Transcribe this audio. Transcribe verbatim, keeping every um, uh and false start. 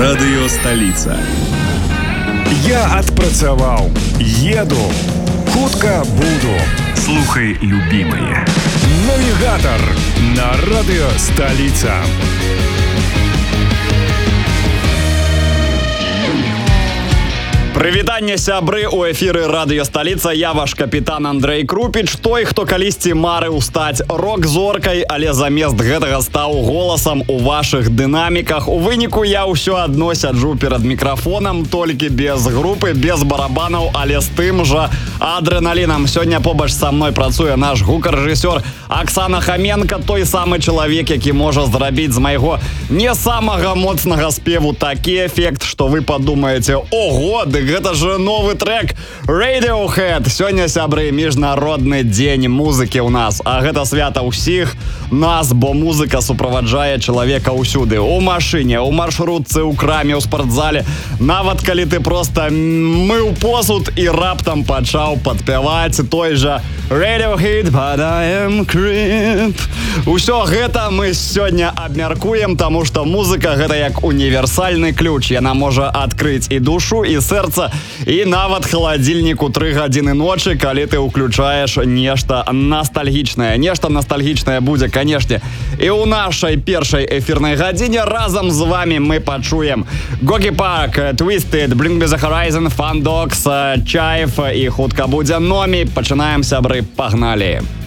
Радыё Сталіца. Я адпрацаваў, еду, хутка буду. Слухай, любімае. Навігатар на Радыё Сталіца. Прывітанне, сябры, у эфіры Радыё Сталіца. Я ваш капітан Андрэй Крупіч, той, хто калісьці марыў стаць рок-зоркай, але замест гэтага стаў голасам у вашых дынаміках. У выніку я ўсё адно сяджу перад мікрафонам, толькі без групы, без барабанаў, але з тым жа адрэналінам. Сёння побач са мной працуе наш гукарэжысёр Аксана Хаменка, той самы чалавек, які можа зрабіць з майго не самага моцнага спеву такі эфект, што вы падумаеце: ого, дык гэта ж новы трек Radiohead. Сёння, сябры, міжнародны дзень музыкі ў нас, а гэта свята ўсіх нас, бо музыка суправаджае чалавека ўсюды: у машыне, у маршрутцы, у краме, у спартзале. Нават калі ты проста мыў посуд і раптам пачаў падпяваць той жа Radiohead, but I am creep. Усё гэта мы сёння абмяркуем, таму што музыка гэта як універсальны ключ. Яна можа адкрыць і душу, і сэрца, і нават халадзільнік у тры гадзіны ночы, калі ты ўключаеш нешта ностальгічнае. Нешта ностальгічнае будзе, канешне, і ў нашай першай эфірнай гадзіне. Разам з вами мы пачуем Гогі Парк, Twisted, Bring Me The Horizon, Fun Dogs, Чайф і хутка будзе Номі. Пачынаем, сябры, пагналі.